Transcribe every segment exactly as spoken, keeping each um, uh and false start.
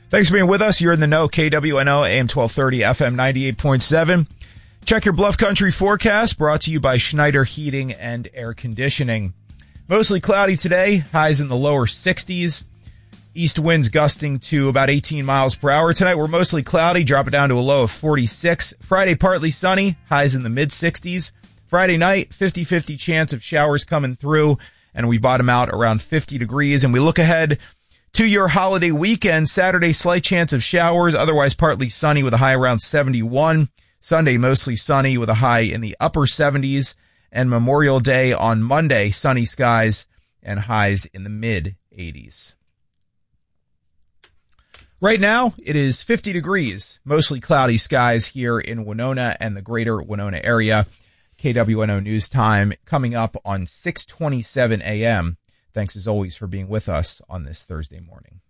Thanks for being with us. You're in the know. K W N O, A M twelve thirty, F M ninety-eight point seven. Check your Bluff Country forecast, brought to you by Schneider Heating and Air Conditioning. Mostly cloudy today, highs in the lower sixties. East winds gusting to about eighteen miles per hour. Tonight we're mostly cloudy, drop it down to a low of forty-six. Friday partly sunny, highs in the mid sixties. Friday night, fifty-fifty chance of showers coming through, and we bottom out around fifty degrees. And we look ahead to your holiday weekend. Saturday, slight chance of showers, otherwise partly sunny with a high around seventy-one. Sunday, mostly sunny with a high in the upper seventies. And Memorial Day on Monday, sunny skies and highs in the mid eighties. Right now, it is fifty degrees, mostly cloudy skies here in Winona and the greater Winona area. K W N O News Time coming up on six twenty-seven a.m. Thanks as always for being with us on this Thursday morning.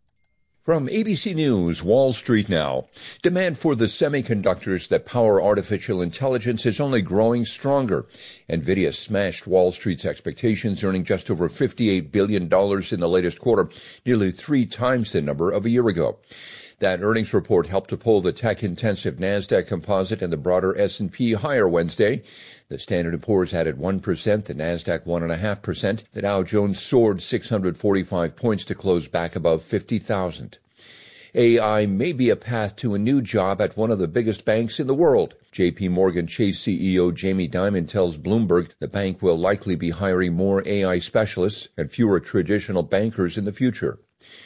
From A B C News, Wall Street now. Demand for the semiconductors that power artificial intelligence is only growing stronger. NVIDIA smashed Wall Street's expectations, earning just over fifty-eight billion dollars in the latest quarter, nearly three times the number of a year ago. That earnings report helped to pull the tech-intensive NASDAQ Composite and the broader S and P higher Wednesday. The Standard and Poor's added one percent, the NASDAQ one point five percent. The Dow Jones soared six hundred forty-five points to close back above fifty thousand. A I may be a path to a new job at one of the biggest banks in the world. J P Morgan Chase C E O Jamie Dimon tells Bloomberg the bank will likely be hiring more A I specialists and fewer traditional bankers in the future.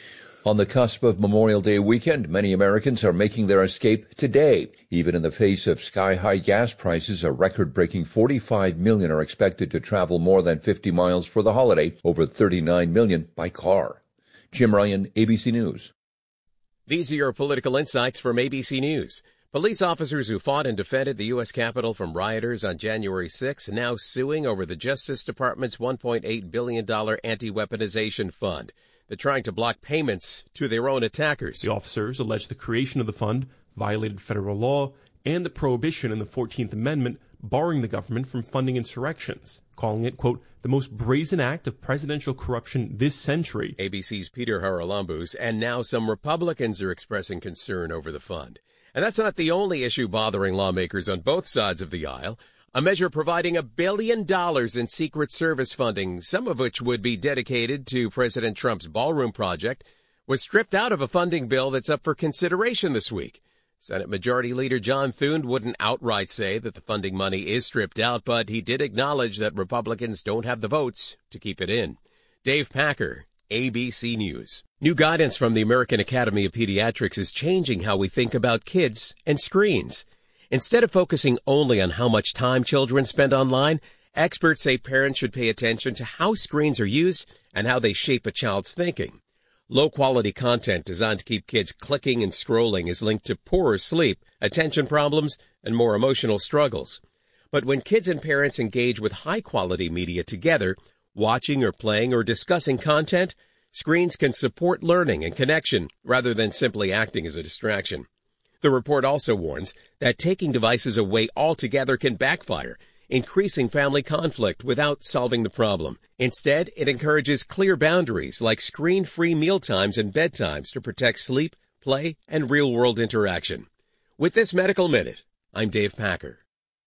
On the cusp of Memorial Day weekend, many Americans are making their escape today. Even in the face of sky-high gas prices, a record-breaking forty-five million are expected to travel more than fifty miles for the holiday, over thirty-nine million by car. Jim Ryan, A B C News. These are your political insights from A B C News. Police officers who fought and defended the U S Capitol from rioters on January sixth now suing over the Justice Department's one point eight billion dollars anti-weaponization fund. They're trying to block payments to their own attackers. The officers allege the creation of the fund violated federal law and the prohibition in the fourteenth Amendment barring the government from funding insurrections, calling it, quote, the most brazen act of presidential corruption this century. A B C's Peter Haralambous, and now some Republicans are expressing concern over the fund. And that's not the only issue bothering lawmakers on both sides of the aisle. A measure providing a billion dollars in Secret Service funding, some of which would be dedicated to President Trump's ballroom project, was stripped out of a funding bill that's up for consideration this week. Senate Majority Leader John Thune wouldn't outright say that the funding money is stripped out, but he did acknowledge that Republicans don't have the votes to keep it in. Dave Packer, A B C News. New guidance from the American Academy of Pediatrics is changing how we think about kids and screens. Instead of focusing only on how much time children spend online, experts say parents should pay attention to how screens are used and how they shape a child's thinking. Low-quality content designed to keep kids clicking and scrolling is linked to poorer sleep, attention problems, and more emotional struggles. But when kids and parents engage with high-quality media together, watching or playing or discussing content, screens can support learning and connection rather than simply acting as a distraction. The report also warns that taking devices away altogether can backfire, increasing family conflict without solving the problem. Instead, it encourages clear boundaries like screen-free mealtimes and bedtimes to protect sleep, play, and real-world interaction. With this Medical Minute, I'm Dave Packer.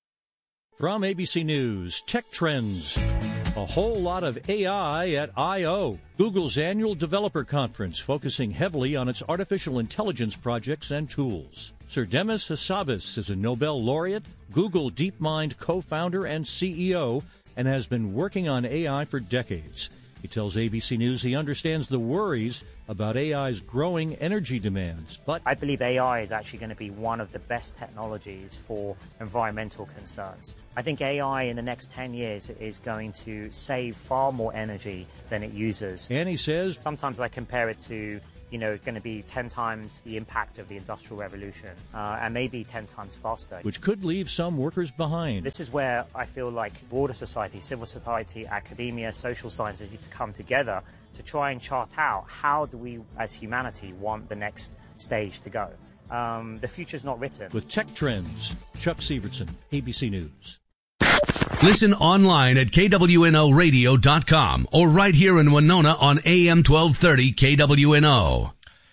From A B C News, Tech Trends. A whole lot of A I at I O, Google's annual developer conference focusing heavily on its artificial intelligence projects and tools. Sir Demis Hassabis is a Nobel laureate, Google DeepMind co-founder and C E O, and has been working on A I for decades. He tells A B C News he understands the worries about A I's growing energy demands. But I believe A I is actually going to be one of the best technologies for environmental concerns. I think A I in the next ten years is going to save far more energy than it uses. And he says, sometimes I compare it to, you know, going to be ten times the impact of the Industrial Revolution, uh, and maybe ten times faster. Which could leave some workers behind. This is where I feel like broader society, civil society, academia, social sciences need to come together to try and chart out how do we, as humanity, want the next stage to go. Um, the future's not written. With Tech Trends, Chuck Severson, A B C News. Listen online at K W N O radio dot com or right here in Winona on A M twelve thirty K W N O.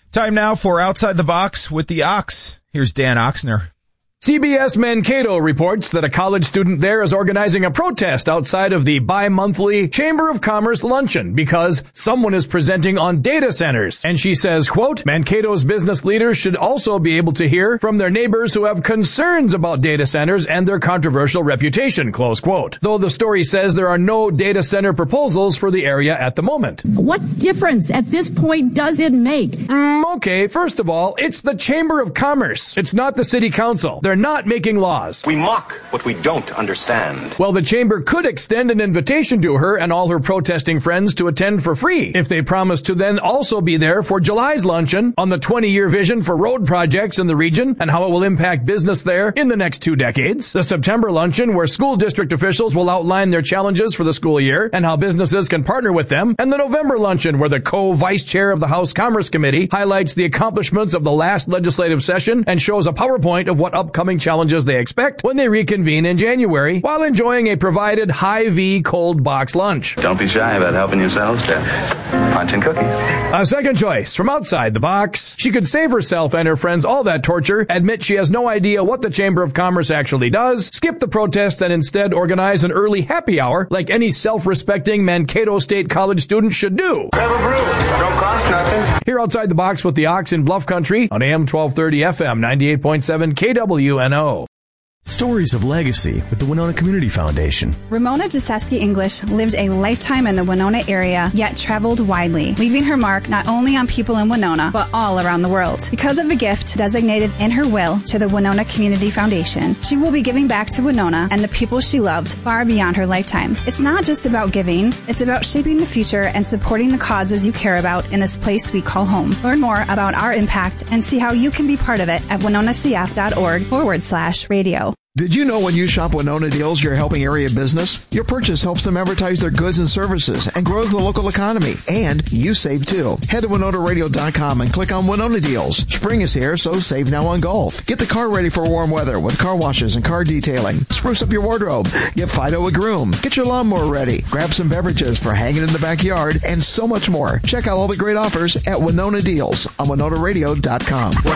Time now for Outside the Box with the Ox. Here's Dan Oxner. C B S Mankato reports that a college student there is organizing a protest outside of the bi-monthly Chamber of Commerce luncheon because someone is presenting on data centers. And she says, quote, Mankato's business leaders should also be able to hear from their neighbors who have concerns about data centers and their controversial reputation, close quote. Though the story says there are no data center proposals for the area at the moment. What difference at this point does it make? Mm, okay, first of all, it's the Chamber of Commerce. It's not the city council. They're not making laws. We mock what we don't understand. Well, the chamber could extend an invitation to her and all her protesting friends to attend for free if they promise to then also be there for July's luncheon on the twenty-year vision for road projects in the region and how it will impact business there in the next two decades. The September luncheon, where school district officials will outline their challenges for the school year and how businesses can partner with them. And the November luncheon, where the co-vice chair of the House Commerce Committee highlights the accomplishments of the last legislative session and shows a PowerPoint of what upcoming challenges they expect when they reconvene in January while enjoying a provided Hy-Vee cold box lunch. Don't be shy about helping yourselves to punch and cookies. A second choice from outside the box. She could save herself and her friends all that torture, admit she has no idea what the Chamber of Commerce actually does, skip the protest and instead organize an early happy hour like any self-respecting Mankato State College student should do. Have a brew. Don't cost nothing. Here outside the box with the Ox in Bluff Country on A M twelve thirty F M ninety-eight point seven K W N O. Stories of legacy with the Winona Community Foundation. Ramona Jaseski English lived a lifetime in the Winona area, yet traveled widely, leaving her mark not only on people in Winona, but all around the world. Because of a gift designated in her will to the Winona Community Foundation, she will be giving back to Winona and the people she loved far beyond her lifetime. It's not just about giving, it's about shaping the future and supporting the causes you care about in this place we call home. Learn more about our impact and see how you can be part of it at winonacf.org forward slash radio. Did you know when you shop Winona Deals, you're helping area business? Your purchase helps them advertise their goods and services and grows the local economy. And you save too. Head to Winona Radio dot com and click on Winona Deals. Spring is here, so save now on golf. Get the car ready for warm weather with car washes and car detailing. Spruce up your wardrobe. Get Fido a groom. Get your lawnmower ready. Grab some beverages for hanging in the backyard and so much more. Check out all the great offers at Winona Deals on Winona Radio dot com.